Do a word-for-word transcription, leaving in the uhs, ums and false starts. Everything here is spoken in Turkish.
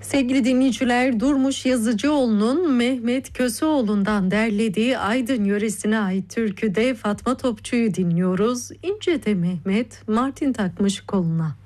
Sevgili dinleyiciler, Durmuş Yazıcıoğlu'nun Mehmet Köseoğlu'ndan derlediği Aydın yöresine ait türküde Fatma Topçu'yu dinliyoruz. İnce de Mehmet Martin takmış koluna.